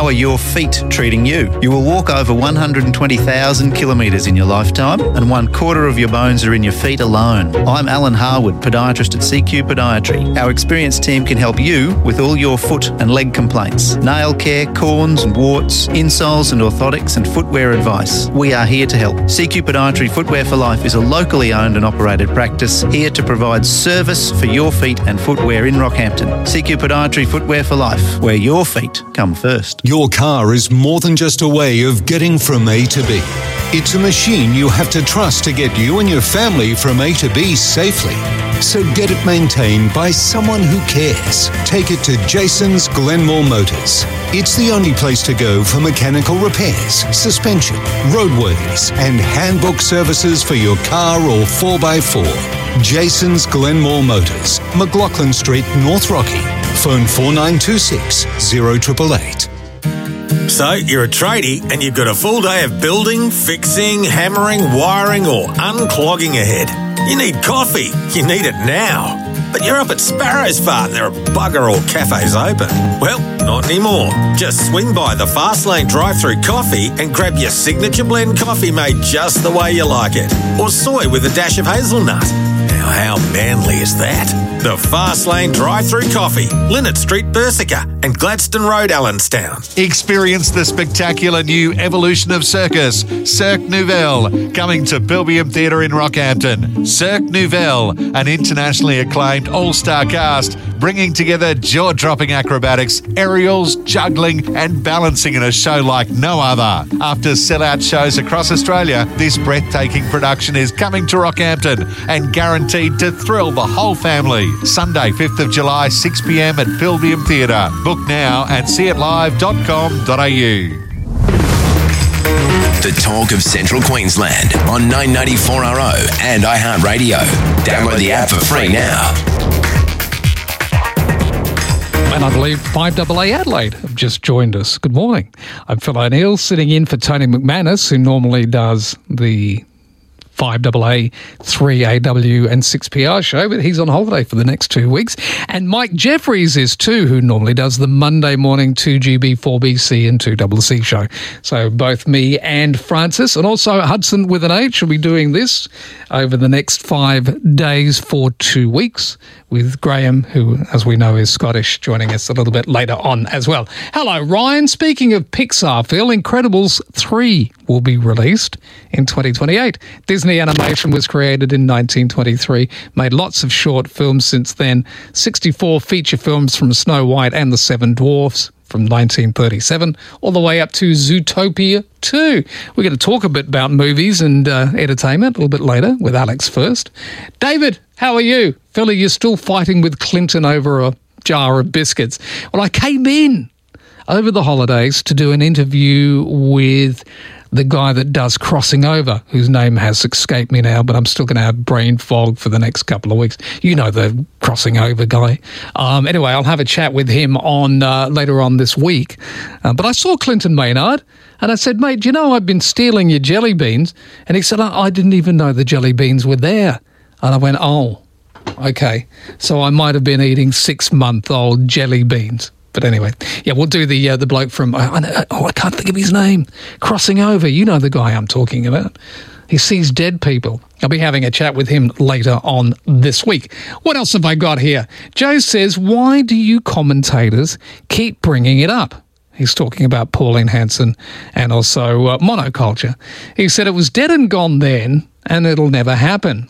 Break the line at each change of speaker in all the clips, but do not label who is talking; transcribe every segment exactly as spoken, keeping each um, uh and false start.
How are your feet treating you? You will walk over one hundred twenty thousand kilometres in your lifetime, and one quarter of your bones are in your feet alone. I'm Alan Harwood, podiatrist at C Q Podiatry. Our experienced team can help you with all your foot and leg complaints, nail care, corns and warts, insoles and orthotics and footwear advice. We are here to help. C Q Podiatry Footwear for Life is a locally owned and operated practice here to provide service for your feet and footwear in Rockhampton. C Q Podiatry Footwear for Life, where your feet come first.
Your car is more than just a way of getting from A to B. It's a machine you have to trust to get you and your family from A to B safely. So get it maintained by someone who cares. Take it to Jason's Glenmore Motors. It's the only place to go for mechanical repairs, suspension, roadworthiness, and handbook services for your car or four by four. Jason's Glenmore Motors, McLaughlin Street, North Rocky. Phone four nine two six, zero eight eight eight.
So, you're a tradie and you've got a full day of building, fixing, hammering, wiring or unclogging ahead. You need coffee. You need it now. But you're up at Sparrows Farm. There are bugger all cafes open. Well, not anymore. Just swing by the Fastlane drive-through coffee and grab your signature blend coffee made just the way you like it. Or soy with a dash of hazelnut. Now, how manly is that? The Fastlane drive-through coffee, Linnet Street, Bersica, and Gladstone Road, Allenstown.
Experience the spectacular new evolution of circus, Cirque Nouvelle, coming to Pilbeam Theatre in Rockhampton. Cirque Nouvelle, an internationally acclaimed all-star cast, bringing together jaw-dropping acrobatics, aerials, juggling, and balancing in a show like no other. After sell-out shows across Australia, this breathtaking production is coming to Rockhampton and guaranteed to thrill the whole family. Sunday, fifth of July, six p m at Pilbeam Theatre. Book now at see it live dot com dot a u.
The talk of Central Queensland on nine ninety-four R O and iHeartRadio. Download the app for free now.
And I believe five A A Adelaide have just joined us. Good morning. I'm Phil O'Neill, sitting in for Tony McManus, who normally does the five A A, three A W and six P R show, but he's on holiday for the next two weeks. And Mike Jeffries is too, who normally does the Monday morning two G B, four B C and two C C show. So both me and Francis, and also Hudson with an H, will be doing this over the next five days for two weeks with Graham, who, as we know, is Scottish, joining us a little bit later on as well. Hello, Ryan. Speaking of Pixar, Phil, Incredibles three will be released in twenty twenty-eight. Disney Animation was created in nineteen twenty-three, made lots of short films since then, sixty-four feature films from Snow White and the Seven Dwarfs from nineteen thirty-seven, all the way up to Zootopia two. We're going to talk a bit about movies and uh, entertainment a little bit later with Alex first. David, how are you? Phil, are you still fighting with Clinton over a jar of biscuits? Well, I came in over the holidays to do an interview with the guy that does Crossing Over, whose name has escaped me now, but I'm still going to have brain fog for the next couple of weeks. You know the Crossing Over guy. Um, anyway, I'll have a chat with him on uh, later on this week. Uh, but I saw Clinton Maynard, and I said, mate, do you know I've been stealing your jelly beans? And he said, I, I didn't even know the jelly beans were there. And I went, oh, okay. So I might have been eating six-month-old jelly beans. But anyway, yeah, we'll do the uh, the bloke from, I, I, oh, I can't think of his name, Crossing Over. You know the guy I'm talking about. He sees dead people. I'll be having a chat with him later on this week. What else have I got here? Joe says, why do you commentators keep bringing it up? He's talking about Pauline Hanson and also uh, monoculture. He said it was dead and gone then, and it'll never happen.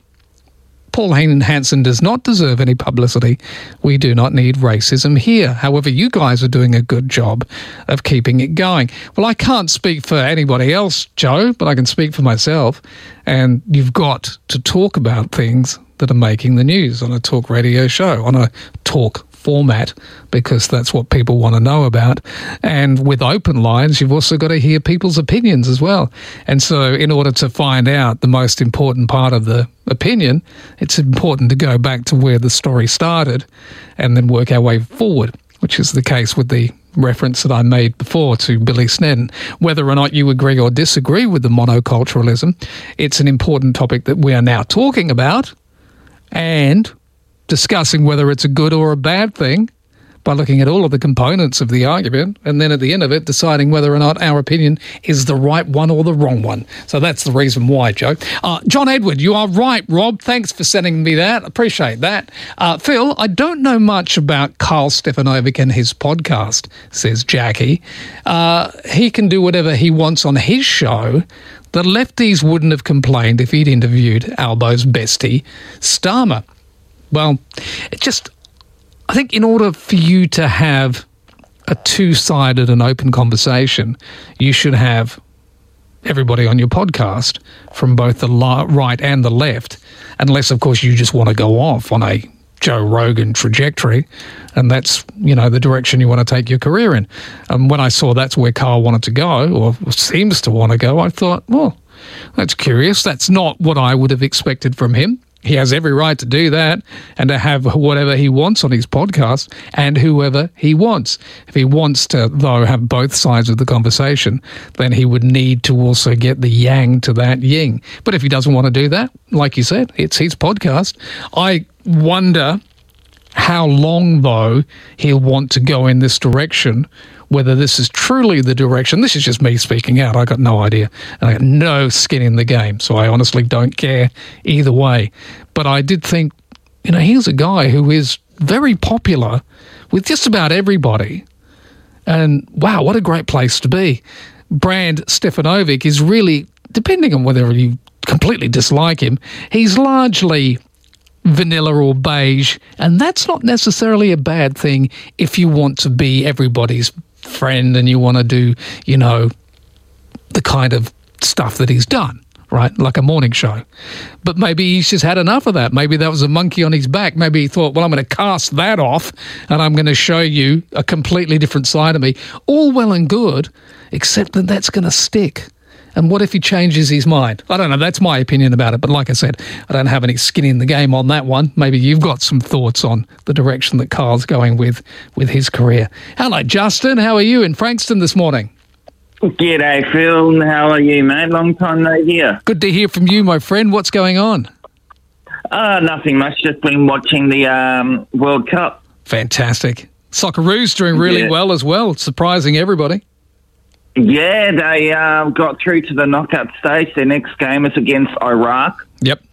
Pauline Hanson does not deserve any publicity. We do not need racism here. However, you guys are doing a good job of keeping it going. Well, I can't speak for anybody else, Joe, but I can speak for myself. And you've got to talk about things that are making the news on a talk radio show, on a talk format, because that's what people want to know about. And with open lines, you've also got to hear people's opinions as well. And so in order to find out the most important part of the opinion, it's important to go back to where the story started and then work our way forward, which is the case with the reference that I made before to Billy Snedden. Whether or not you agree or disagree with the monoculturalism, it's an important topic that we are now talking about and discussing whether it's a good or a bad thing, by looking at all of the components of the argument and then at the end of it deciding whether or not our opinion is the right one or the wrong one. So that's the reason why, Joe. Uh, John Edward, you are right, Rob. Thanks for sending me that. Appreciate that. Uh, Phil, I don't know much about Karl Stefanovic and his podcast, says Jackie. Uh, he can do whatever he wants on his show. The lefties wouldn't have complained if he'd interviewed Albo's bestie, Starmer. Well, it just, I think in order for you to have a two-sided and open conversation, you should have everybody on your podcast from both the right and the left, unless, of course, you just want to go off on a Joe Rogan trajectory, and that's, you know, the direction you want to take your career in. And when I saw that's where Karl wanted to go, or seems to want to go, I thought, well, that's curious. That's not what I would have expected from him. He has every right to do that and to have whatever he wants on his podcast and whoever he wants. If he wants to, though, have both sides of the conversation, then he would need to also get the yang to that yin. But if he doesn't want to do that, like you said, it's his podcast. I wonder how long, though, he'll want to go in this direction, whether this is truly the direction. This is just me speaking out. I got no idea. And I got no skin in the game, so I honestly don't care either way. But I did think, you know, here's a guy who is very popular with just about everybody. And wow, what a great place to be. Brand Stefanovic is really, depending on whether you completely dislike him, he's largely vanilla or beige, and that's not necessarily a bad thing if you want to be everybody's friend and you want to do, you know, the kind of stuff that he's done, right? Like a morning show. But maybe he's just had enough of that. Maybe that was a monkey on his back. Maybe he thought, well, I'm going to cast that off and I'm going to show you a completely different side of me. All well and good, except that that's going to stick. And what if he changes his mind? I don't know. That's my opinion about it. But like I said, I don't have any skin in the game on that one. Maybe you've got some thoughts on the direction that Karl's going with with his career. Hello, Justin. How are you in Frankston this morning?
G'day, Phil. How are you, mate? Long time no hear.
Good to hear from you, my friend. What's going on?
Uh, nothing much. Just been watching the um, World Cup.
Fantastic. Socceroos doing really
Yeah.
well as well, surprising everybody.
Yeah, they um, got through to the knockout stage. Their next game is against Iraq.
Yep.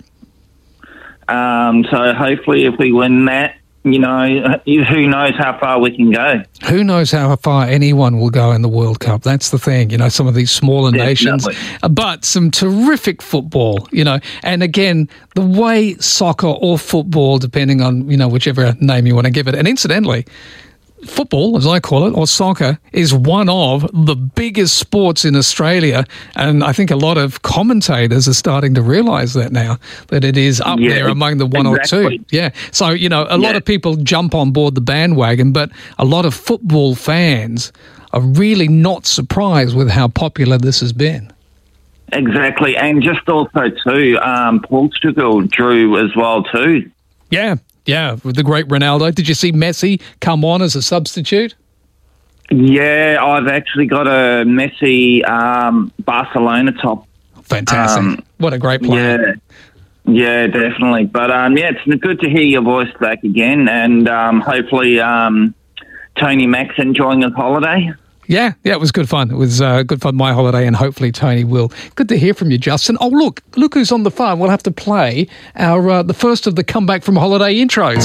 Um, so hopefully if we win that, you know, who knows how far we can go.
Who knows how far anyone will go in the World Cup? That's the thing, you know, some of these smaller nations, but some terrific football, you know. And again, the way soccer or football, depending on, you know, whichever name you want to give it. And incidentally, football, as I call it, or soccer, is one of the biggest sports in Australia, and I think a lot of commentators are starting to realise that now, that it is up
Yeah,
there among the one
exactly.
or two. Yeah. So, you know, a lot
Yeah.
of people jump on board the bandwagon, but a lot of football fans are really not surprised with how popular this has been.
Exactly. And just also, too, um, Portugal drew as well, too.
Yeah. Yeah, with the great Ronaldo. Did you see Messi come on as a substitute?
Yeah, I've actually got a Messi um, Barcelona top.
Fantastic.
Um,
what a great player.
Yeah, yeah, definitely. But, um, yeah, it's good to hear your voice back again, and um, hopefully um, Tony Mack's enjoying his holiday.
Yeah, yeah, it was good fun. It was uh, good fun, my holiday, and hopefully Tony will. Good to hear from you, Justin. Oh, look, look who's on the phone. We'll have to play our uh, the first of the comeback from holiday intros.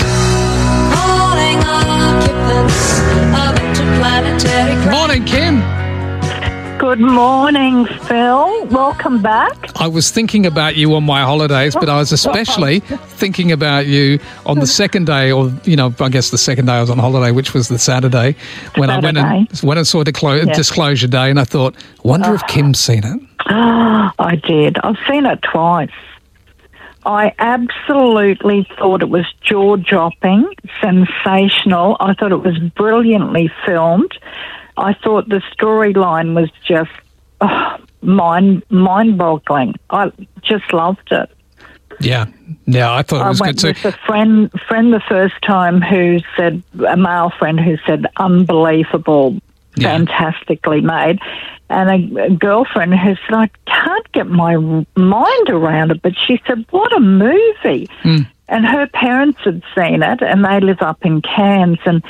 Morning, Kim.
Good morning, Phil. Welcome back.
I was thinking about you on my holidays, but I was especially thinking about you on the second day, or, you know, I guess the second day I was on holiday, which was the Saturday, when
Saturday.
I went and, went and saw Disclo-
Yeah.
Disclosure Day, and I thought, wonder if Kim's seen it.
I did. I've seen it twice. I absolutely thought it was jaw-dropping, sensational. I thought it was brilliantly filmed. I thought the storyline was just oh, mind mind-boggling. I just loved it.
Yeah, yeah, I thought it was
I
good
went
too.
with a friend, friend the first time who said, a male friend who said, unbelievable,
Yeah.
fantastically made. And a, a girlfriend who said, I can't get my mind around it. But she said, what a movie.
Mm.
And her parents had seen it, and they live up in Cairns. And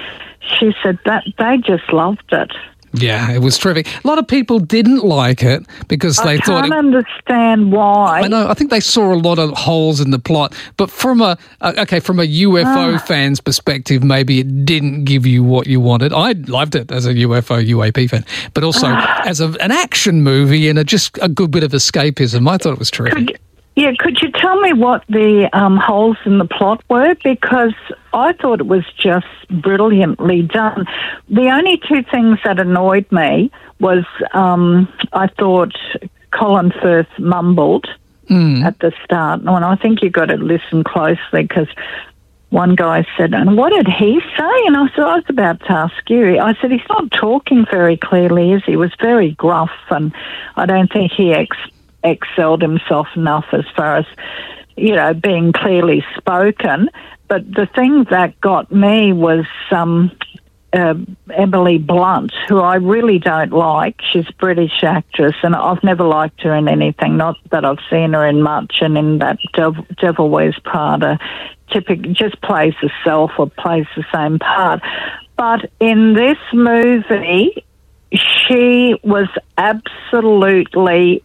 she said that they just loved it.
Yeah, it was terrific. A lot of people didn't like it because they
I
thought...
can't
it,
understand why.
I know. I think they saw a lot of holes in the plot. But from a uh, okay, from a U F O
Ah.
fan's perspective, maybe it didn't give you what you wanted. I loved it as a U F O U A P fan, but also
Ah.
as a, an action movie and a, just a good bit of escapism. I thought it was terrific.
Could, yeah, could you tell me what the um, holes in the plot were? Because I thought it was just brilliantly done. The only two things that annoyed me was um, I thought Colin Firth mumbled
Mm.
at the start. And I think you've got to listen closely because one guy said, and what did he say? And I said, I was about to ask you. I said, he's not talking very clearly, is he? He was very gruff, and I don't think he ex- excelled himself enough as far as, you know, being clearly spoken. But the thing that got me was um, uh, Emily Blunt, who I really don't like. She's a British actress, and I've never liked her in anything, not that I've seen her in much, and in that Dev- Devil Wears Prada, typically just plays herself or plays the same part. But in this movie, she was absolutely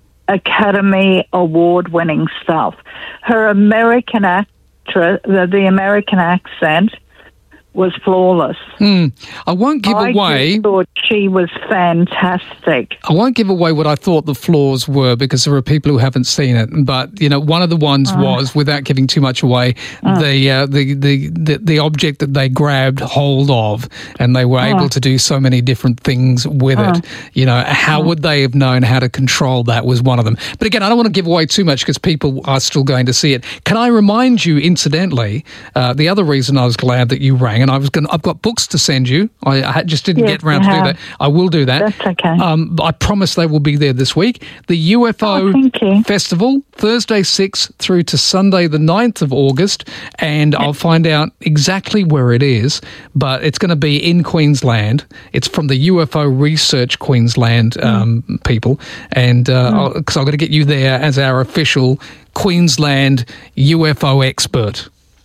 Academy Award-winning stuff. Her American actress, the, the American accent was flawless.
Hmm. I won't give
I
away.
just thought she was fantastic.
I won't give away what I thought the flaws were because there are people who haven't seen it. But you know, one of the ones
Oh.
was, without giving too much away, the, uh, the the the the object that they grabbed hold of, and they were able to do so many different things with it. You know, how would they have known how to control that? Was one of them. But again, I don't want to give away too much because people are still going to see it. Can I remind you, incidentally, uh, the other reason I was glad that you rang, and I was going, I've got books to send you. I, I just didn't
Yes,
get around
you
to do
have.
that. I will do that.
That's okay.
Um, I promise they will be there this week. The U F O
Oh, thank you.
Festival, Thursday sixth through to Sunday the ninth of August, and I'll find out exactly where it is, but it's going to be in Queensland. It's from the U F O Research Queensland um,
Mm.
people, and because uh, I'm going to get you there as our official Queensland U F O expert.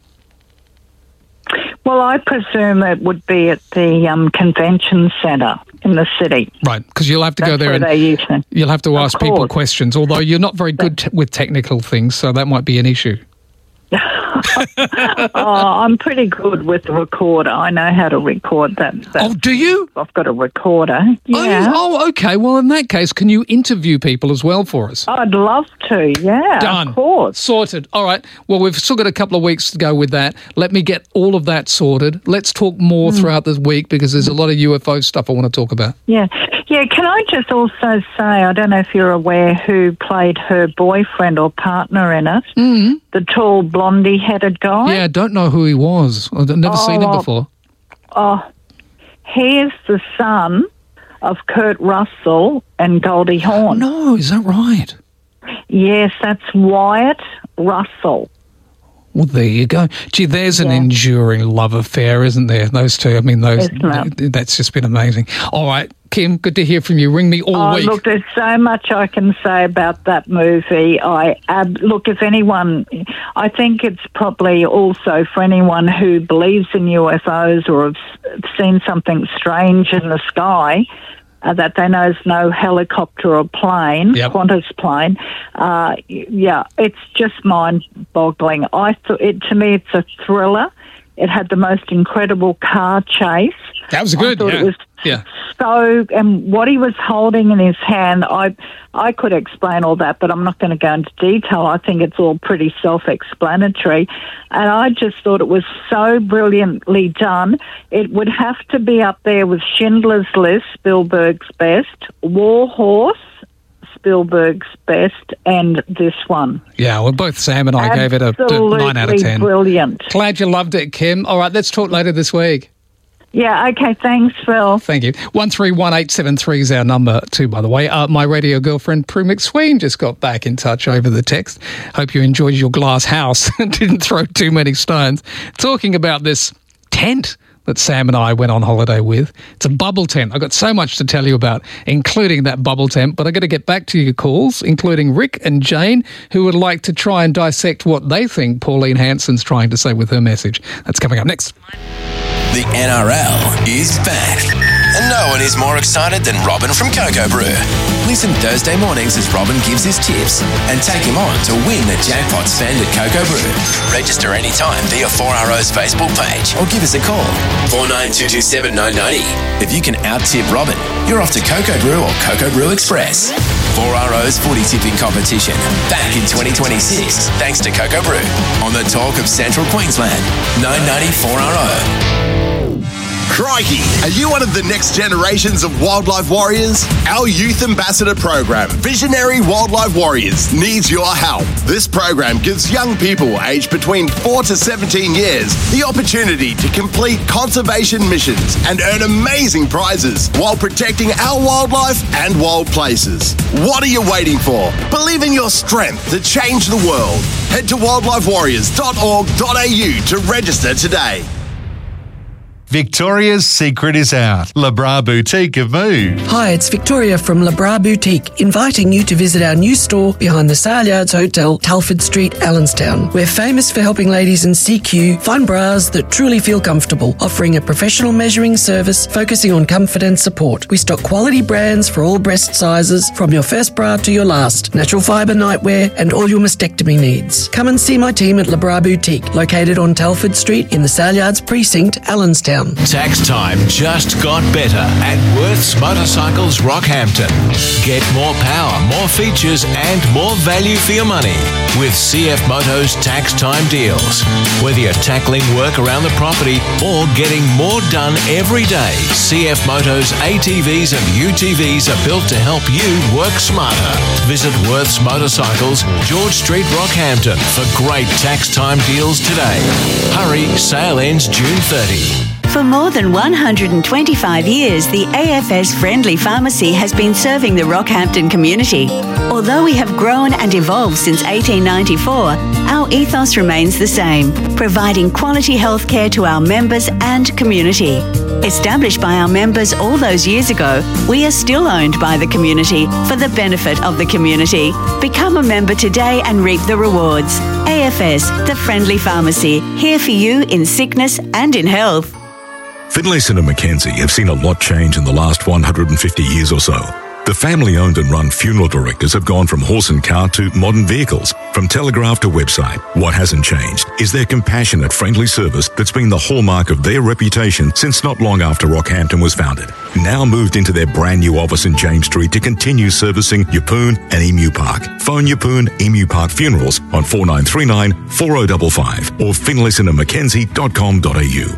Well, I presume it would be at the um, convention centre in the city.
Right, because you'll have to
That's
go there
where
and
they usually.
you'll have to
Of
ask people
course.
questions, although you're not very good t- with technical things, so that might be an issue.
Oh, I'm pretty good with the recorder. I know how to record that. that.
Oh, do you?
I've got a recorder. Yeah.
Oh, oh, okay. Well, in that case, can you interview people as well for us?
I'd love to, yeah.
Done.
Of course.
Sorted. All right. Well, we've still got a couple of weeks to go with that. Let me get all of that sorted. Let's talk more
Hmm.
throughout this week because there's a lot of U F O stuff I want to talk about.
Yeah. Yeah, can I just also say, I don't know if you're aware who played her boyfriend or partner in it, mm-hmm. the tall, blondie-headed guy.
Yeah, I don't know who he was. I've never seen him
Oh,
before.
Oh, he is the son of Kurt Russell and Goldie Hawn.
No, is that right?
Yes, that's Wyatt Russell.
Well, there you go. Gee, there's an
Yeah.
enduring love affair, isn't there? Those two. I mean, those.
Isn't it?
That's just been amazing. All right, Kim, good to hear from you. Ring me all
Oh,
week.
look, there's so much I can say about that movie. I ab- look, if anyone, I think it's probably also for anyone who believes in U F Os or have s- seen something strange in the sky. Uh, that they know is no helicopter or plane,
Yep.
Qantas plane. Uh, yeah, it's just mind-boggling. I thought it to me, it's a thriller. It had the most incredible car chase.
That was
I
good.
thought
Yeah.
it was
yeah.
so, and what he was holding in his hand, I I could explain all that, but I'm not going to go into detail. I think it's all pretty self-explanatory. And I just thought it was so brilliantly done. It would have to be up there with Schindler's List, Spielberg's best, War Horse, Spielberg's best, and this one.
Yeah, well, both Sam and I gave it a d- nine out of
Absolutely
ten.
brilliant.
Glad you loved it, Kim. All right, let's talk later this week.
Yeah, okay, thanks, Phil.
Thank you. one three one eight seven three is our number too, by the way. Uh, my radio girlfriend, Prue McSween, just got back in touch over the text. Hope you enjoyed your glass house and didn't throw too many stones. Talking about this tent that Sam and I went on holiday with. It's a bubble tent. I've got so much to tell you about, including that bubble tent, but I've got to get back to your calls, including Rick and Jane, who would like to try and dissect what they think Pauline Hanson's trying to say with her message. That's coming up next.
The N R L is back. And no one is more excited than Robin from Cocoa Brew. Listen Thursday mornings as Robin gives his tips and take him on to win the jackpot spend at Cocoa Brew. Register anytime via four R O's Facebook page or give us a call, four nine two two seven nine nine zero. If you can out-tip Robin, you're off to Cocoa Brew or Cocoa Brew Express. four R O's footy tipping competition back in twenty twenty-six thanks to Cocoa Brew on the talk of Central Queensland, nine ninety four R O.
Crikey! Are you one of the next generations of wildlife warriors? Our Youth Ambassador program, Visionary Wildlife Warriors, needs your help. This program gives young people aged between four to seventeen years the opportunity to complete conservation missions and earn amazing prizes while protecting our wildlife and wild places. What are you waiting for? Believe in your strength to change the world. Head to wildlife warriors dot org dot a u to register today.
Victoria's secret is out. Le Bras Boutique have moved.
Hi, it's Victoria from Le Bras Boutique, inviting you to visit our new store behind the Saleyards Hotel, Telford Street, Allenstown. We're famous for helping ladies in C Q find bras that truly feel comfortable, offering a professional measuring service focusing on comfort and support. We stock quality brands for all breast sizes, from your first bra to your last, natural fibre nightwear, and all your mastectomy needs. Come and see my team at Le Bras Boutique, located on Telford Street in the Saleyards Precinct, Allenstown.
Tax time just got better at Worth's Motorcycles Rockhampton. Get more power, more features and more value for your money with C F Moto's tax time deals. Whether you're tackling work around the property or getting more done every day, C F Moto's A T Vs and U T Vs are built to help you work smarter. Visit Worth's Motorcycles, George Street, Rockhampton for great tax time deals today. Hurry, sale ends June thirtieth.
For more than one hundred twenty-five years, the A F S Friendly Pharmacy has been serving the Rockhampton community. Although we have grown and evolved since eighteen ninety-four, our ethos remains the same, providing quality health care to our members and community. Established by our members all those years ago, we are still owned by the community for the benefit of the community. Become a member today and reap the rewards. A F S, the Friendly Pharmacy, here for you in sickness and in health.
Finlayson and Mackenzie have seen a lot change in the last one hundred fifty years or so. The family-owned and run funeral directors have gone from horse and cart to modern vehicles, from telegraph to website. What hasn't changed is their compassionate, friendly service that's been the hallmark of their reputation since not long after Rockhampton was founded. Now moved into their brand new office in James Street to continue servicing Yeppoon and Emu Park. Phone Yeppoon Emu Park Funerals on four nine three nine, four oh five five or finlayson and mackenzie dot com dot a u.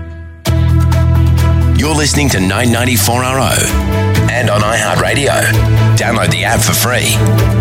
You're listening to nine ninety-four R O and on iHeartRadio. Download the app for free.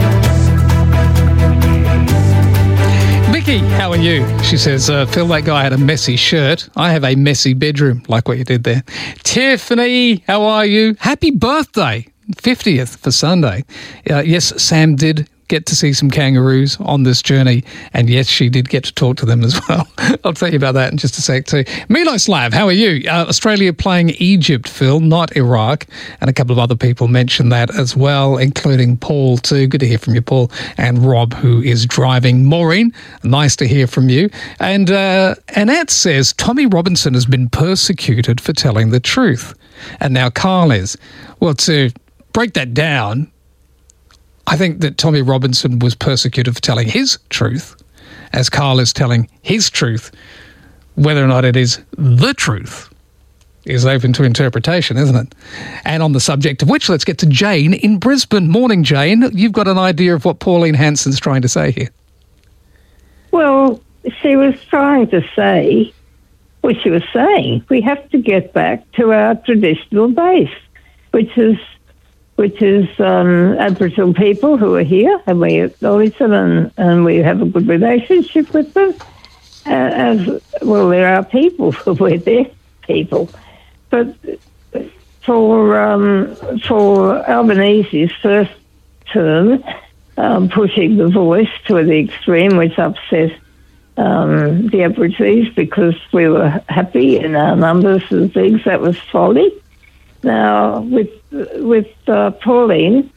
Vicky, how are you? She says, uh, Phil, that guy had a messy shirt. I have a messy bedroom, like what you did there. Tiffany, how are you? Happy birthday, fiftieth for Sunday. Uh, yes, Sam did get to see some kangaroos on this journey, and yes, she did get to talk to them as well. I'll tell you about that in just a sec too. Miloslav, how are you? Uh, Australia playing Egypt, Phil, not Iraq, and a couple of other people mentioned that as well, including Paul too. Good to hear from you, Paul, and Rob, who is driving. Maureen, nice to hear from you. And uh, Annette says, Tommy Robinson has been persecuted for telling the truth. And now Carl is. Well, to break that down, I think that Tommy Robinson was persecuted for telling his truth, as Carl is telling his truth. Whether or not it is the truth is open to interpretation, isn't it? And on the subject of which, let's get to Jane in Brisbane. Morning, Jane. You've got an idea of what Pauline Hanson's trying to say here.
Well, she was trying to say what she was saying. We have to get back to our traditional base, which is which is um, Aboriginal people who are here, and we acknowledge them, and, and we have a good relationship with them. Uh, as well, they're our people, we're their people. But for um, for Albanese's first term, um, pushing the voice to the extreme, which upset um, the Aborigines because we were happy in our numbers and things. That was folly. Now, with with uh, Pauline,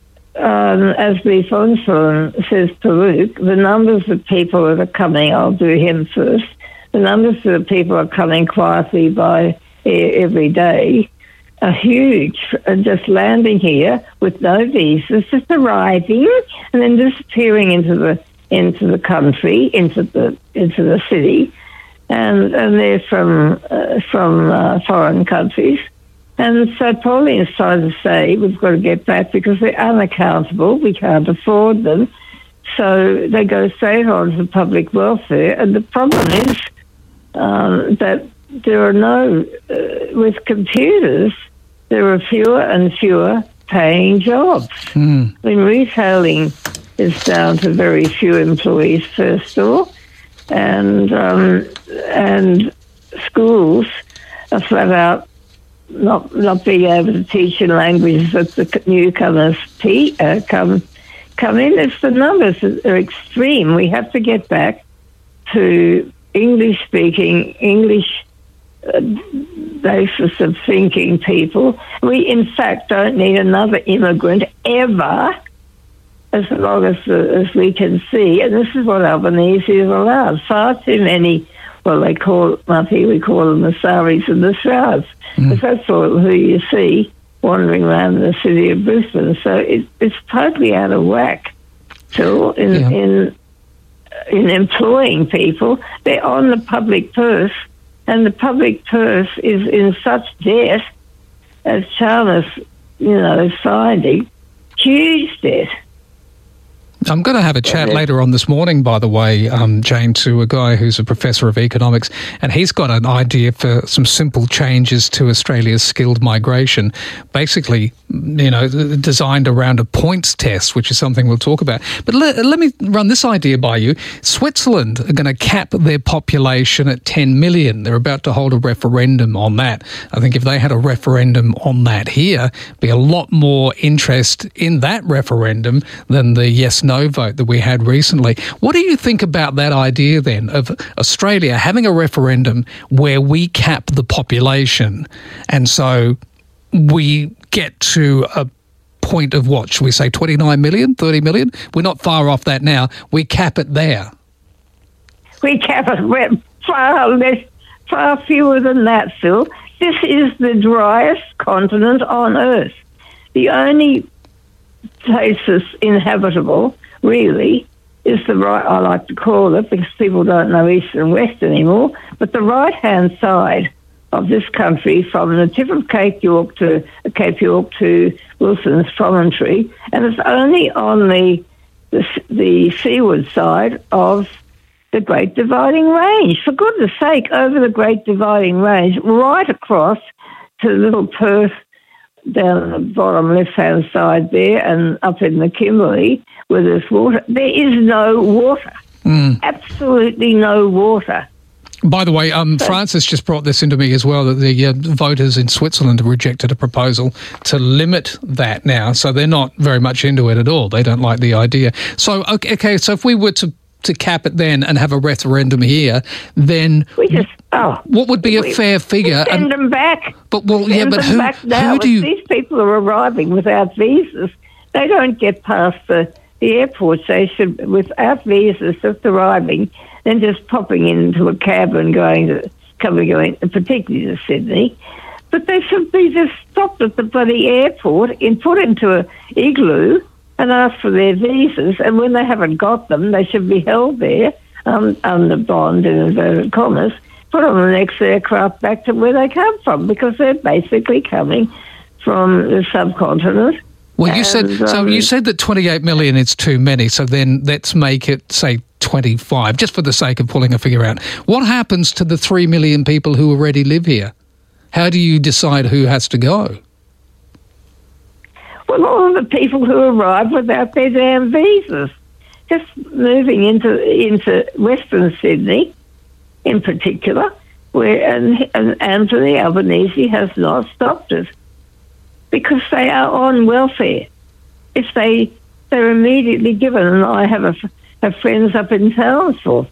um, as Lee Fonson says to Luke, the numbers of people that are coming, I'll do him first, the numbers of people are coming quietly by every day are huge, and just landing here with no visas, just arriving and then disappearing into the into the country, into the into the city, and and they're from uh, from uh, foreign countries. And so Pauline's trying to say we've got to get back because they're unaccountable. We can't afford them. So they go straight on to public welfare. And the problem is um, that there are no, uh, with computers, there are fewer and fewer paying jobs.
Mm.
I mean, retailing is down to very few employees per store. And, um, and schools are flat out not not being able to teach in languages that the newcomers te- uh, come come in. It's the numbers that are extreme. We have to get back to English-speaking, English uh, basis of thinking people. We, in fact, don't need another immigrant ever, as long as uh, as we can see. And this is what Albanese is allowed. Far too many. Well, they call up here, we call them the Saris and the Shrouds, because mm. that's all who you see wandering around the city of Brisbane. So it, it's totally out of whack, Phil, in, yeah. in, in employing people. They're on the public purse, and the public purse is in such debt, as Chalmers, you know, is finding, huge debt.
I'm going to have a chat later on this morning, by the way, um, Jane, to a guy who's a professor of economics, and he's got an idea for some simple changes to Australia's skilled migration, basically, you know, designed around a points test, which is something we'll talk about. But let, let me run this idea by you. Switzerland are going to cap their population at ten million. They're about to hold a referendum on that. I think if they had a referendum on that here, be a lot more interest in that referendum than the yes-no vote that we had recently. What do you think about that idea then of Australia having a referendum where we cap the population, and so we get to a point of what, should we say twenty-nine million, thirty million? We're not far off that now. We cap it there.
We cap it we're far less, far fewer than that, Phil. This is the driest continent on Earth. The only place that's inhabitable, really, is the right, I like to call it, because people don't know east and west anymore, but the right-hand side of this country, from the tip of Cape York to Cape York to Wilson's Promontory, and it's only on the, the the seaward side of the Great Dividing Range. For goodness sake, over the Great Dividing Range, right across to little Perth, down the bottom left-hand side there, and up in the Kimberley where there's water. There is no water.
Mm.
Absolutely no water.
By the way, um, Francis just brought this into me as well, that the uh, voters in Switzerland have rejected a proposal to limit that now, so they're not very much into it at all. They don't like the idea. So, okay, okay so if we were to to cap it then and have a referendum here, then
we just oh,
what would be a
we,
fair figure?
Send and, them back.
But well,
send
yeah, but
them
who,
back now.
who do you?
These people are arriving without visas. They don't get past the, the airport station without visas, just arriving, then just popping into a cab and going to coming going, particularly to Sydney. But they should be just stopped at the bloody airport and put into an igloo and ask for their visas, and when they haven't got them, they should be held there um, under bond, in inverted commas, put on the next aircraft back to where they come from, because they're basically coming from the subcontinent.
Well, you
and,
said um, so. You said that twenty-eight million is too many. So then let's make it say twenty-five, just for the sake of pulling a figure out. What happens to the three million people who already live here? How do you decide who has to go?
Well, all the people who arrive without their damn visas, just moving into into Western Sydney, in particular, where and, and Anthony Albanese has not stopped it, because they are on welfare. If they they're immediately given, and I have a have friends up in Townsville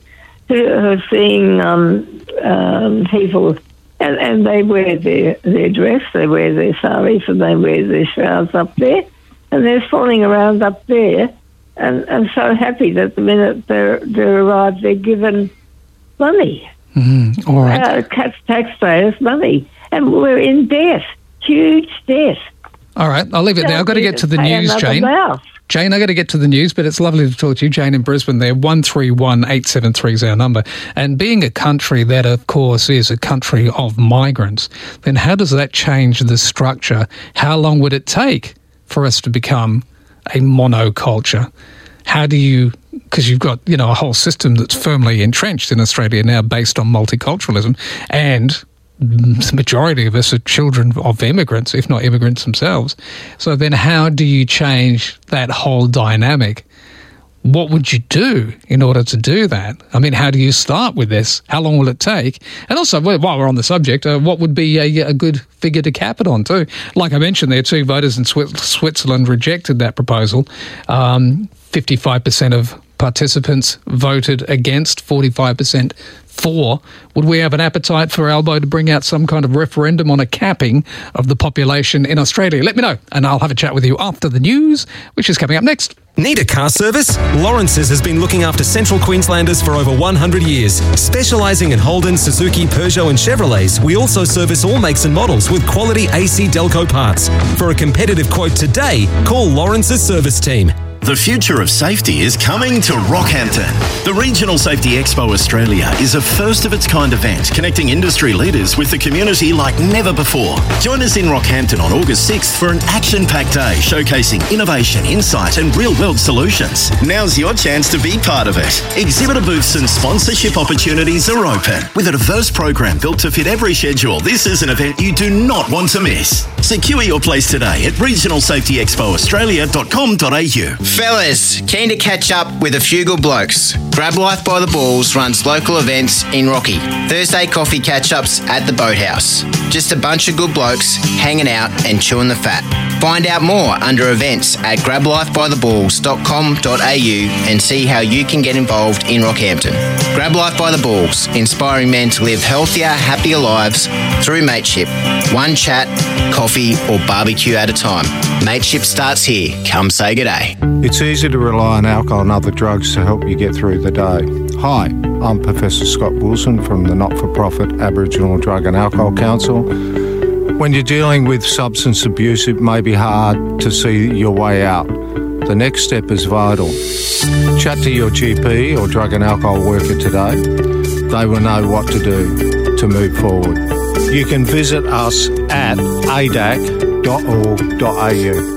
who are seeing um, um, people, and, and they wear their, their dress, they wear their saris, and they wear their shrouds up there, and they're falling around up there, and, and so happy that the minute they're, they're arrived, they're given money.
Mm, all right.
Uh, tax, taxpayers' money. And we're in debt, huge debt.
All right, I'll leave it there. I've got to get to the news, Jane.
Mouth.
Jane, I've got to get to the news, but it's lovely to talk to you. Jane in Brisbane there, one three one eight seven three is our number. And being a country that, of course, is a country of migrants, then how does that change the structure? How long would it take for us to become a monoculture? How do you, because you've got, you know, a whole system that's firmly entrenched in Australia now based on multiculturalism, and the majority of us are children of immigrants, if not immigrants themselves. So then how do you change that whole dynamic? What would you do in order to do that? I mean, how do you start with this? How long will it take? And also, while we're on the subject, uh, what would be a, a good figure to cap it on too? Like I mentioned there, two voters in Switzerland rejected that proposal. Um, fifty-five percent of participants voted against, forty-five percent for. Would we have an appetite for Albo to bring out some kind of referendum on a capping of the population in Australia? Let me know, and I'll have a chat with you after the news, which is coming up next.
Need a car service? Lawrence's has been looking after Central Queenslanders for over one hundred years. Specialising in Holden, Suzuki, Peugeot and Chevrolets, we also service all makes and models with quality A C Delco parts. For a competitive quote today, call Lawrence's service team.
The future of safety is coming to Rockhampton. The Regional Safety Expo Australia is a first-of-its-kind event connecting industry leaders with the community like never before. Join us in Rockhampton on August sixth for an action-packed day showcasing innovation, insight and real-world solutions. Now's your chance to be part of it. Exhibitor booths and sponsorship opportunities are open. With a diverse program built to fit every schedule, this is an event you do not want to miss. Secure your place today at regional safety expo australia dot com dot a u.
Fellas, keen to catch up with a few good blokes? Grab Life by the Balls runs local events in Rocky. Thursday coffee catch-ups at the Boathouse. Just a bunch of good blokes hanging out and chewing the fat. Find out more under events at grab life by the balls dot com dot a u and see how you can get involved in Rockhampton. Grab Life by the Balls, inspiring men to live healthier, happier lives through mateship. One chat, coffee or barbecue at a time. Mateship starts here. Come say good day.
It's easy to rely on alcohol and other drugs to help you get through the day. Hi, I'm Professor Scott Wilson from the not-for-profit Aboriginal Drug and Alcohol Council. When you're dealing with substance abuse, it may be hard to see your way out. The next step is vital. Chat to your G P or drug and alcohol worker today. They will know what to do to move forward. You can visit us at a d a c dot org dot a u.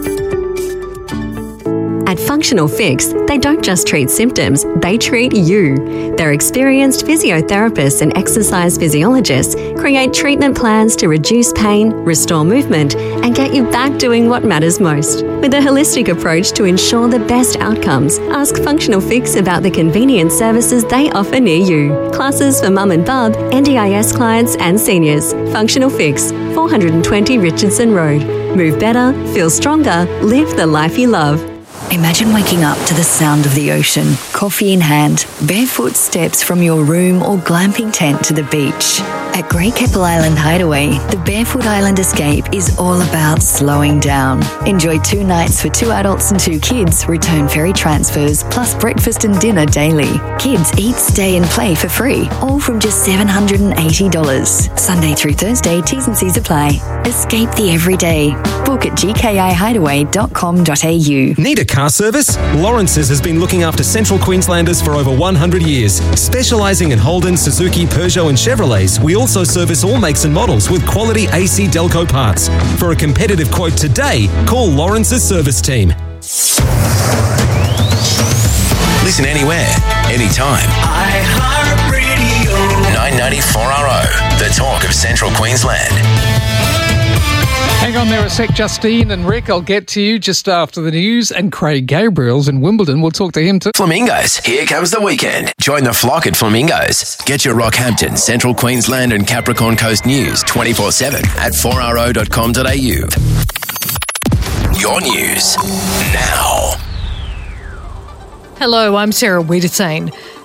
At Functional Fix, they don't just treat symptoms, they treat you. Their experienced physiotherapists and exercise physiologists create treatment plans to reduce pain, restore movement, and get you back doing what matters most. With a holistic approach to ensure the best outcomes, ask Functional Fix about the convenient services they offer near you. Classes for mum and bub, N D I S clients and seniors. Functional Fix, four twenty Richardson Road. Move better, feel stronger, live the life you love.
Imagine waking up to the sound of the ocean, coffee in hand, barefoot steps from your room or glamping tent to the beach. At Great Keppel Island Hideaway, the Barefoot Island Escape is all about slowing down. Enjoy two nights for two adults and two kids, return ferry transfers, plus breakfast and dinner daily. Kids eat, stay and play for free, all from just seven hundred eighty dollars. Sunday through Thursday, T's and C's apply. Escape the everyday. Book at g k i hideaway dot com dot a u.
Need a car service? Lawrence's has been looking after Central Queenslanders for over one hundred years. Specialising in Holden, Suzuki, Peugeot and Chevrolets, we also service all makes and models with quality A C Delco parts. For a competitive quote today, call Lawrence's service team.
Listen anywhere, anytime.
iHeartRadio.
nine ninety-four R O, the talk of Central Queensland.
Hang on there a sec, Justine and Rick. I'll get to you just after the news. And Craig Gabriel's in Wimbledon. We'll talk to him too.
Flamingos, here comes the weekend. Join the flock at Flamingos. Get your Rockhampton, Central Queensland and Capricorn Coast news twenty-four seven at four r o dot com dot a u. Your news now.
Hello, I'm Sarah Wiedersane.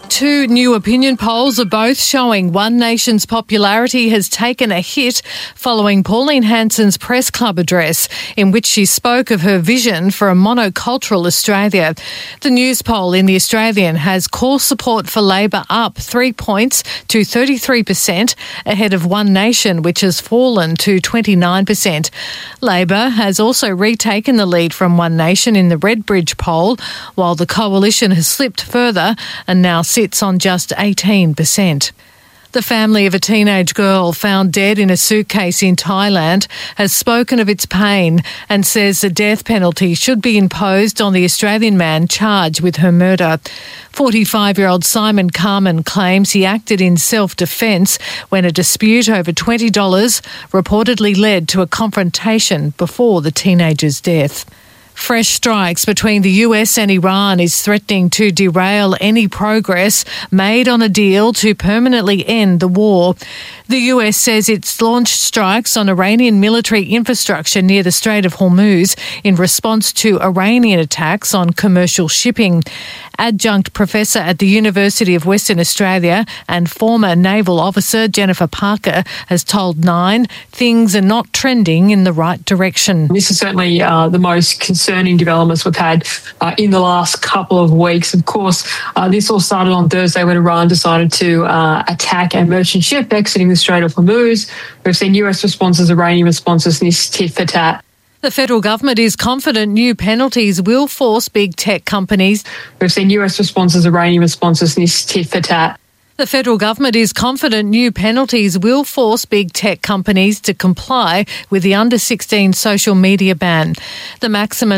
Two new opinion polls are both showing One Nation's popularity has taken a hit following Pauline Hanson's press club address, in which she spoke of her vision for a monocultural Australia. The news poll in The Australian has core support for Labor up three points to thirty-three percent, ahead of One Nation, which has fallen to twenty-nine percent. Labor has also retaken the lead from One Nation in the Redbridge poll, while the coalition has slipped further and now sits on just eighteen percent. The family of a teenage girl found dead in a suitcase in Thailand has spoken of its pain and says the death penalty should be imposed on the Australian man charged with her murder. forty-five-year-old Simon Carman claims he acted in self-defence when a dispute over twenty dollars reportedly led to a confrontation before the teenager's death. Fresh strikes between the U S and Iran is threatening to derail any progress made on a deal to permanently end the war. The U S says it's launched strikes on Iranian military infrastructure near the Strait of Hormuz in response to Iranian attacks on commercial shipping. Adjunct professor at the University of Western Australia and former naval officer Jennifer Parker has told Nine things are not trending in the right direction.
This is certainly uh, the most concerning developments we've had uh, in the last couple of weeks. Of course, uh, this all started on Thursday when Iran decided to uh, attack a merchant ship exiting the Strait of Hormuz. We've seen U S responses, Iranian responses, and this tit for tat.
The federal government is confident new penalties will force big tech companies.
We've seen U S responses, Iranian responses, and this tit for tat.
The federal government is confident new penalties will force big tech companies to comply with the under sixteen social media ban. The maximum